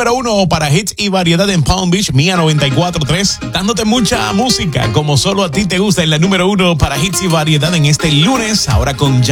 número 1 para hits y variedad en Palm Beach, Mía 94.3, dándote mucha música como solo a ti te gusta en la número 1 para hits y variedad en este lunes, ahora con